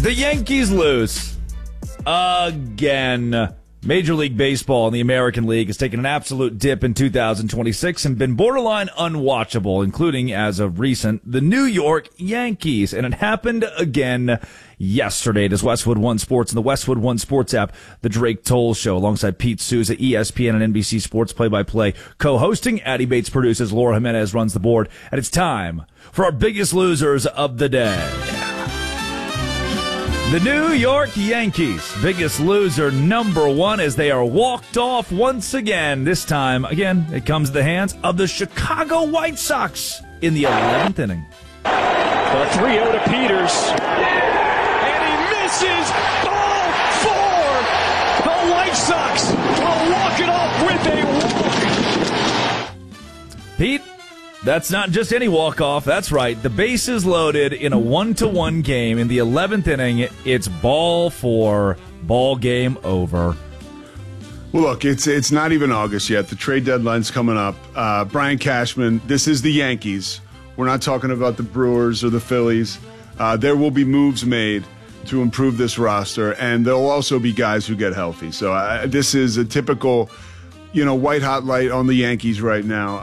The Yankees lose again. Major League Baseball and the American League has taken an absolute dip in 2026 and been borderline unwatchable, including, as of recent, the New York Yankees. And it happened again yesterday. It is Westwood One Sports and the Westwood One Sports app, the Drake Toll Show, alongside Pete Souza, ESPN and NBC Sports play-by-play. Co-hosting, Addie Bates produces, Laura Jimenez runs the board. And it's time for our biggest losers of the day. The New York Yankees, biggest loser number one, as they are walked off once again. This time, again, it comes to the hands of the Chicago White Sox in the 11th inning. The 3-0 to Peters. And he misses. Ball 4. The White Sox will walk it off with a walk. Pete, that's not just any walk-off. That's right. The bases loaded in a 1-1 game in the 11th inning. It's ball 4, ball game over. Well, look, it's not even August yet. The trade deadline's coming up. Brian Cashman, this is the Yankees. We're not talking about the Brewers or the Phillies. There will be moves made to improve this roster, and there will also be guys who get healthy. So this is a typical, white-hot light on the Yankees right now.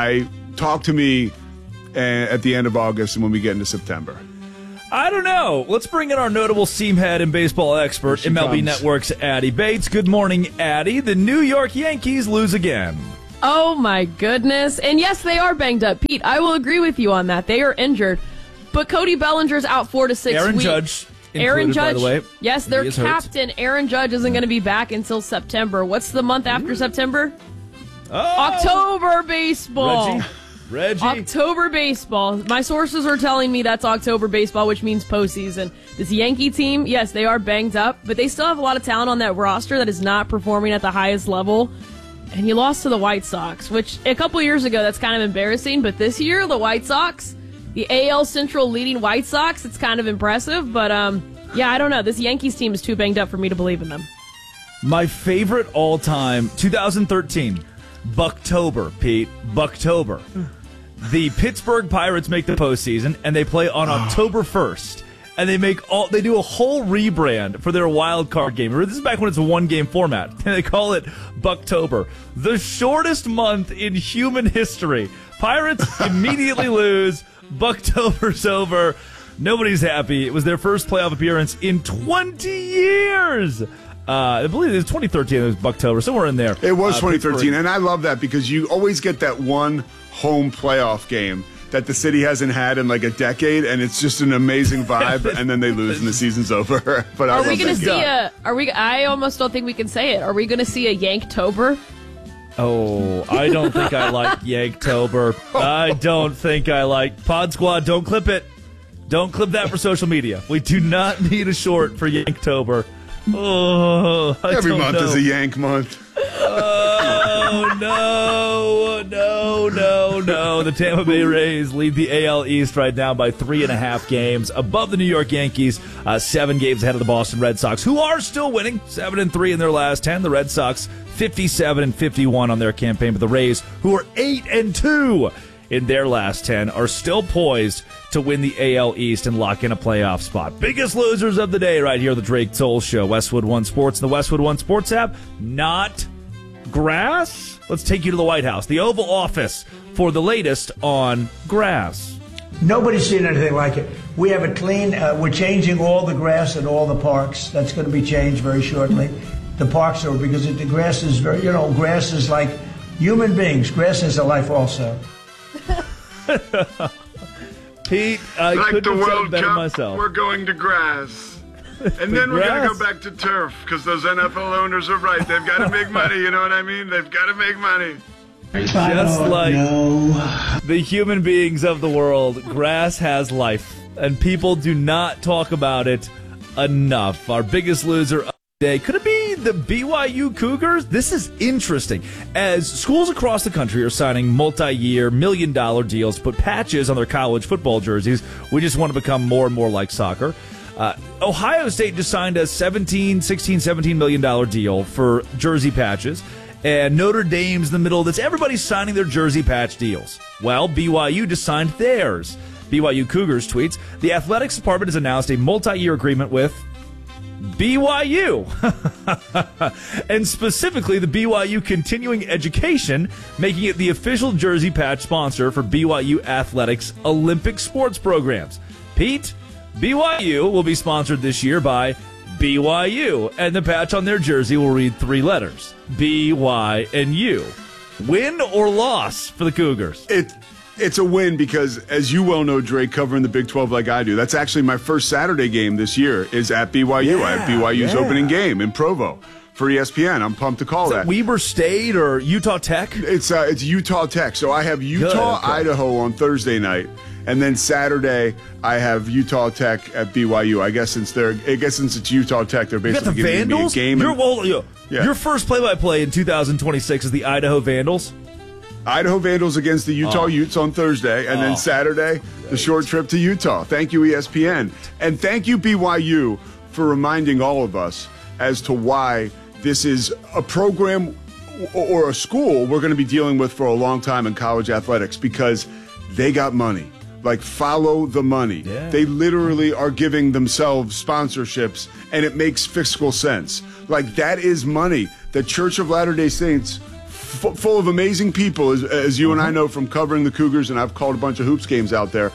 Talk to me at the end of August and when we get into September. I don't know. Let's bring in our notable seam head and baseball expert, MLB Network's Addie Bates. Good morning, Addie. The New York Yankees lose again. Oh, my goodness. And yes, they are banged up. Pete, I will agree with you on that. They are injured. But Cody Bellinger's out 4 to 6 Aaron weeks. Judge. Aaron Judge, by the way. Yes, their captain, Aaron Judge, isn't going to be back until September. What's the month after September? Oh. October baseball. Reggie. October baseball. My sources are telling me that's October baseball, which means postseason. This Yankee team, yes, they are banged up, but they still have a lot of talent on that roster that is not performing at the highest level. And you lost to the White Sox, which a couple years ago, that's kind of embarrassing. But this year, the White Sox, the AL Central leading White Sox, it's kind of impressive. But, I don't know. This Yankees team is too banged up for me to believe in them. My favorite all-time, 2013, Bucktober, Pete. Bucktober. The Pittsburgh Pirates make the postseason, and they play on October 1st. And they do a whole rebrand for their wild card game. This is back when it's a one-game format. And they call it Bucktober. The shortest month in human history. Pirates immediately lose. Bucktober's over. Nobody's happy. It was their first playoff appearance in 20 years. I believe it was 2013. It was Bucktober, somewhere in there. It was 2013, Pittsburgh. and I love that because you always get that one home playoff game that the city hasn't had in like a decade, and it's just an amazing vibe, and then they lose and the season's over. But are we going to see I almost don't think we can say it. Are we going to see a Yanktober? Oh, I don't think I like Yanktober. I don't think I like Pod Squad. Don't clip it. Don't clip that for social media. We do not need a short for Yanktober. Oh, every month is a Yank month. Oh, no. The Tampa Bay Rays lead the AL East right now by 3.5 games above the New York Yankees, 7 games ahead of the Boston Red Sox, who are still winning, 7-3 in their last 10. The Red Sox, 57-51 on their campaign, but the Rays, who are 8-2 in their last 10, are still poised to win the AL East and lock in a playoff spot. Biggest losers of the day right here, the Drake Toll Show. Westwood One Sports and the Westwood One Sports app. Not grass? Let's take you to the White House, the Oval Office, for the latest on grass. Nobody's seen anything like it. We have it clean. We're changing all the grass in all the parks. That's going to be changed very shortly. The parks are, because the grass is very, grass is like human beings. Grass is a life also. Pete, I like couldn't the have said World better Cup, myself. we're going to grass. And then we're going to go back to turf, because those NFL owners are right. They've got to make money, you know what I mean? They've got to make money. Just like the human beings of the world, grass has life, and people do not talk about it enough. Our biggest loser of the day, could it be the BYU Cougars? This is interesting, as schools across the country are signing multi-year, million-dollar deals to put patches on their college football jerseys. We just want to become more and more like soccer. Ohio State just signed a $17 million deal for jersey patches, and Notre Dame's in the middle of this. Everybody's signing their jersey patch deals. Well, BYU just signed theirs. BYU Cougars tweets, the athletics department has announced a multi-year agreement with BYU, and specifically the BYU Continuing Education, making it the official jersey patch sponsor for BYU Athletics Olympic sports programs. Pete, BYU will be sponsored this year by BYU, and the patch on their jersey will read 3 letters, B, Y, and U. Win or loss for the Cougars? It's a win because, as you well know, Drake, covering the Big 12 like I do, that's actually my first Saturday game this year is at BYU. I have BYU's opening game in Provo for ESPN. I'm pumped to call that. Weber State or Utah Tech? It's Utah Tech. So I have Utah, Idaho on Thursday night, and then Saturday I have Utah Tech at BYU. I guess since it's Utah Tech, they're basically giving me a game. Your first play-by-play in 2026 is the Idaho Vandals. Idaho Vandals against the Utah Utes on Thursday, and then Saturday, the short trip to Utah. Thank you, ESPN. And thank you, BYU, for reminding all of us as to why this is a program or a school we're going to be dealing with for a long time in college athletics, because they got money. Like, follow the money. Yeah. They literally are giving themselves sponsorships, and it makes fiscal sense. Like, that is money. The Church of Latter-day Saints, full of amazing people, as you and I know from covering the Cougars, and I've called a bunch of hoops games out there.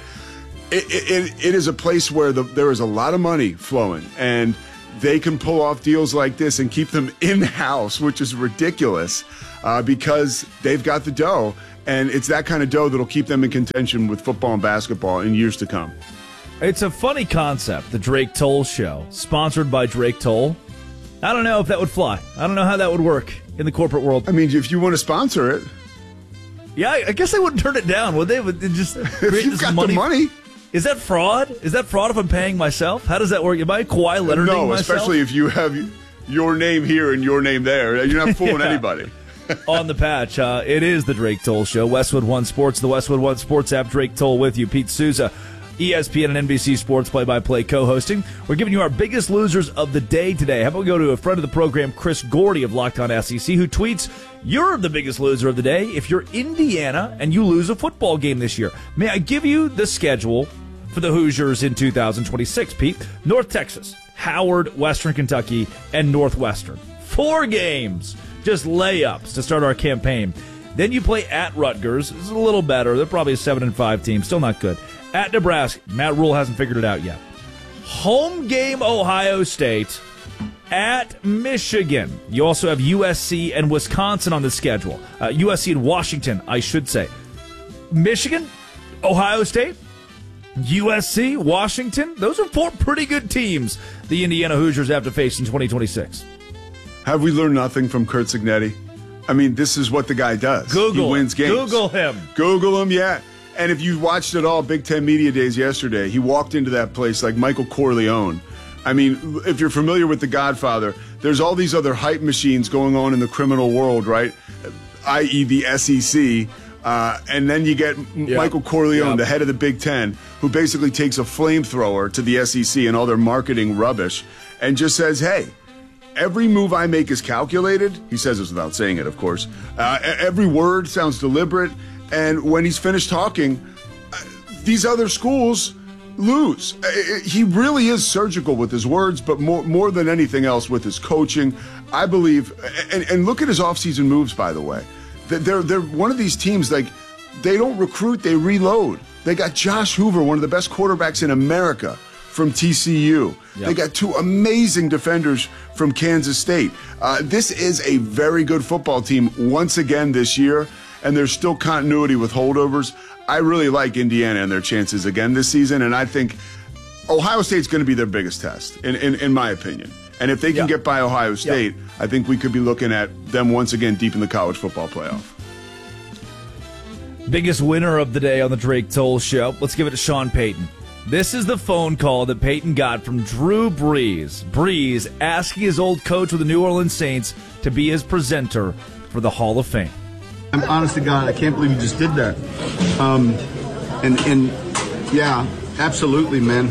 It is a place where there is a lot of money flowing, and they can pull off deals like this and keep them in-house, which is ridiculous, because they've got the dough, and it's that kind of dough that'll keep them in contention with football and basketball in years to come. It's a funny concept, the Drake Toll Show, sponsored by Drake Toll. I don't know if that would fly. I don't know how that would work in the corporate world. I mean, if you want to sponsor it. Yeah, I guess they wouldn't turn it down, would they? Would they just create if you've got the money. Is that fraud? Is that fraud if I'm paying myself? How does that work? Am I Kawhi Leonarding myself? No, especially if you have your name here and your name there. You're not fooling anybody. On the patch, it is the Drake Toll Show. Westwood One Sports, the Westwood One Sports app. Drake Toll with you. Pete Souza, ESPN and NBC Sports play-by-play co-hosting. We're giving you our biggest losers of the day today. How about we go to a friend of the program, Chris Gordy of Locked On SEC, who tweets, you're the biggest loser of the day if you're Indiana and you lose a football game this year. May I give you the schedule for the Hoosiers in 2026, Pete? North Texas, Howard, Western Kentucky, and Northwestern. 4 games, just layups to start our campaign. Then you play at Rutgers. This is a little better. They're probably a 7-5 team. Still not good. At Nebraska, Matt Rule hasn't figured it out yet. Home game, Ohio State. At Michigan. You also have USC and Wisconsin on the schedule. USC and Washington, I should say. Michigan, Ohio State, USC, Washington. Those are 4 pretty good teams the Indiana Hoosiers have to face in 2026. Have we learned nothing from Curt Cignetti? I mean, this is what the guy does. He wins games. Google him. Google him, yeah. And if you watched it all, Big Ten Media Days yesterday, he walked into that place like Michael Corleone. I mean, if you're familiar with The Godfather, there's all these other hype machines going on in the criminal world, right? I.e. the SEC. And then you get Michael Corleone, the head of the Big Ten, who basically takes a flamethrower to the SEC and all their marketing rubbish and just says, hey, every move I make is calculated. He says this without saying it, of course. Every word sounds deliberate. And when he's finished talking, these other schools lose. He really is surgical with his words, but more than anything else with his coaching. I believe, and look at his offseason moves, by the way. They're one of these teams, like, they don't recruit, they reload. They got Josh Hoover, one of the best quarterbacks in America, from TCU. Yep. They got 2 amazing defenders from Kansas State. This is a very good football team once again this year, and there's still continuity with holdovers. I really like Indiana and their chances again this season, and I think Ohio State's going to be their biggest test, in my opinion. And if they can get by Ohio State, I think we could be looking at them once again deep in the college football playoff. Biggest winner of the day on the Drake Toll Show. Let's give it to Sean Payton. This is the phone call that Peyton got from Drew Brees. Brees asking his old coach with the New Orleans Saints to be his presenter for the Hall of Fame. I'm honest to God, I can't believe you just did that. And yeah, absolutely, man.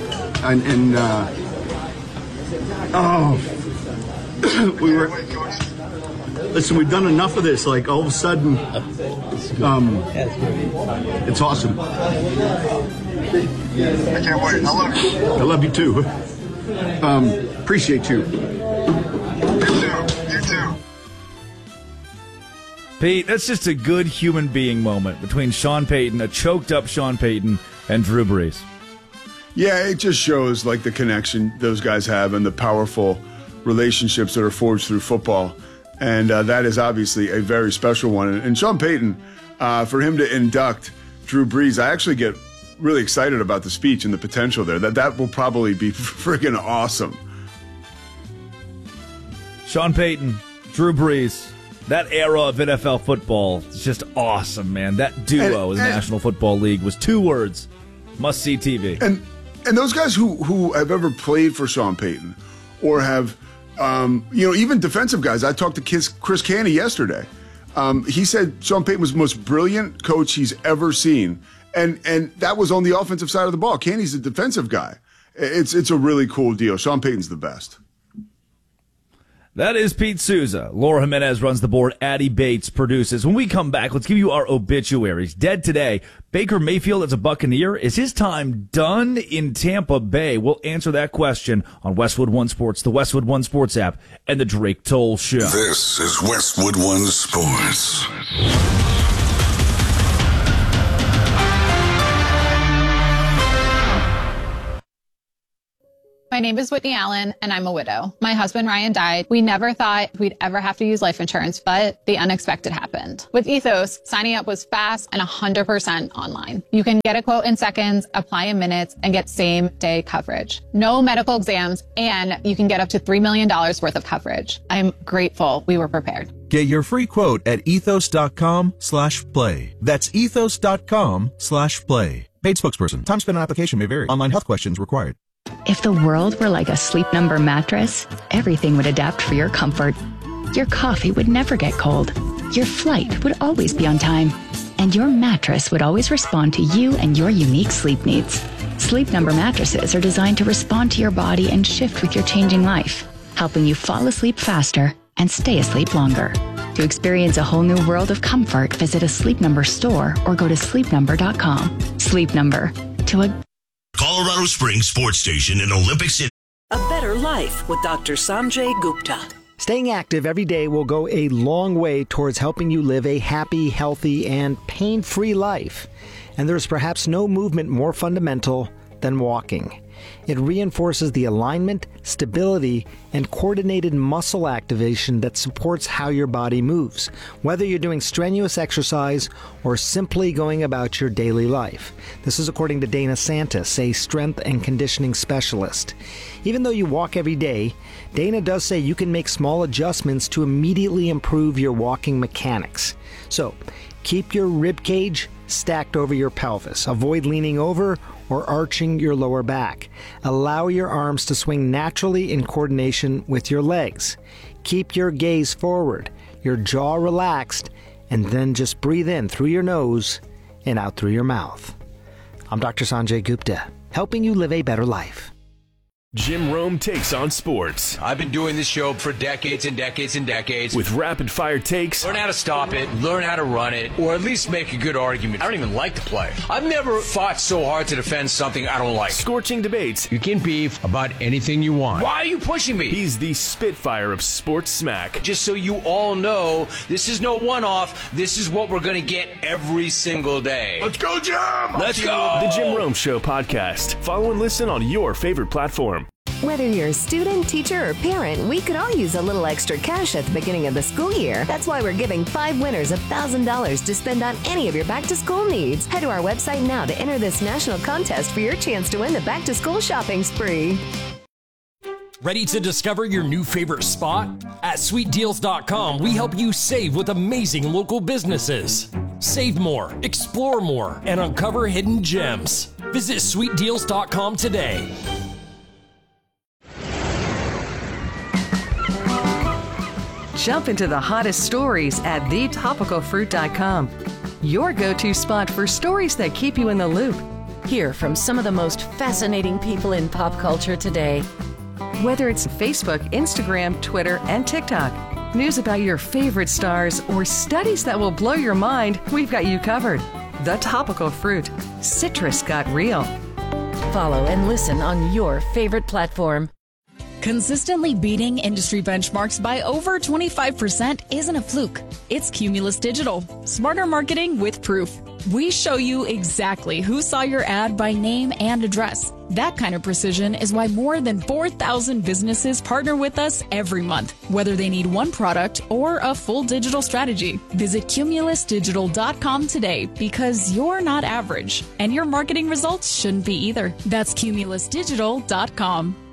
We were. Listen, we've done enough of this. Like, all of a sudden, it's awesome. I can't wait. I love you. I love you, too. Appreciate you. You too. Pete, that's just a good human being moment between Sean Payton, a choked up Sean Payton, and Drew Brees. Yeah, it just shows like the connection those guys have and the powerful relationships that are forged through football. And that is obviously a very special one. And Sean Payton, for him to induct Drew Brees, I actually get really excited about the speech and the potential there. That will probably be friggin' awesome. Sean Payton, Drew Brees, that era of NFL football is just awesome, man. That duo in the National Football League was 2 words, must-see TV. And those guys who have ever played for Sean Payton or have, even defensive guys. I talked to Chris Canty yesterday. He said Sean Payton was the most brilliant coach he's ever seen. And that was on the offensive side of the ball. Canty's a defensive guy. It's a really cool deal. Sean Payton's the best. That is Pete Souza. Laura Jimenez runs the board. Addie Bates produces. When we come back, let's give you our obituaries. Dead today, Baker Mayfield as a Buccaneer. Is his time done in Tampa Bay? We'll answer that question on Westwood One Sports, the Westwood One Sports app, and the Drake Toll Show. This is Westwood One Sports. My name is Whitney Allen, and I'm a widow. My husband, Ryan, died. We never thought we'd ever have to use life insurance, but the unexpected happened. With Ethos, signing up was fast and 100% online. You can get a quote in seconds, apply in minutes, and get same-day coverage. No medical exams, and you can get up to $3 million worth of coverage. I'm grateful we were prepared. Get your free quote at ethos.com/play. That's ethos.com/play. Paid spokesperson. Time spent on application may vary. Online health questions required. If the world were like a Sleep Number mattress, everything would adapt for your comfort. Your coffee would never get cold. Your flight would always be on time. And your mattress would always respond to you and your unique sleep needs. Sleep Number mattresses are designed to respond to your body and shift with your changing life, helping you fall asleep faster and stay asleep longer. To experience a whole new world of comfort, visit a Sleep Number store or go to sleepnumber.com. Sleep Number. To a Colorado Springs Sports Station in Olympic City. A better life with Dr. Sanjay Gupta. Staying active every day will go a long way towards helping you live a happy, healthy, and pain-free life. And there's perhaps no movement more fundamental than walking. It reinforces the alignment, stability, and coordinated muscle activation that supports how your body moves, whether you're doing strenuous exercise or simply going about your daily life. This is according to Dana Santis, a strength and conditioning specialist. Even though you walk every day, Dana does say you can make small adjustments to immediately improve your walking mechanics. So, keep your rib cage stacked over your pelvis. Avoid leaning over or arching your lower back. Allow your arms to swing naturally in coordination with your legs. Keep your gaze forward, your jaw relaxed, and then just breathe in through your nose and out through your mouth. I'm Dr. Sanjay Gupta, helping you live a better life. Jim Rome takes on sports. I've been doing this show for decades and decades and decades. With rapid-fire takes. Learn how to stop it, learn how to run it, or at least make a good argument. I don't even like the play. I've never fought so hard to defend something I don't like. Scorching debates. You can beef about anything you want. Why are you pushing me? He's the Spitfire of sports smack. Just so you all know, this is no one-off. This is what we're going to get every single day. Let's go, Jim! Let's go! The Jim Rome Show podcast. Follow and listen on your favorite platform. Whether you're a student, teacher, or parent, we could all use a little extra cash at the beginning of the school year. That's why we're giving 5 winners $1,000 to spend on any of your back-to-school needs. Head to our website now to enter this national contest for your chance to win the back-to-school shopping spree. Ready to discover your new favorite spot? At SweetDeals.com, we help you save with amazing local businesses. Save more, explore more, and uncover hidden gems. Visit SweetDeals.com today. Jump into the hottest stories at thetopicalfruit.com. Your go-to spot for stories that keep you in the loop. Hear from some of the most fascinating people in pop culture today. Whether it's Facebook, Instagram, Twitter, and TikTok, News about your favorite stars or studies that will blow your mind, we've got you covered. The Topical Fruit. Citrus got real. Follow and listen on your favorite platform. Consistently beating industry benchmarks by over 25% isn't a fluke. It's Cumulus Digital. Smarter marketing with proof. We show you exactly who saw your ad by name and address. That kind of precision is why more than 4,000 businesses partner with us every month, whether they need one product or a full digital strategy. Visit cumulusdigital.com today because you're not average, and your marketing results shouldn't be either. That's cumulusdigital.com.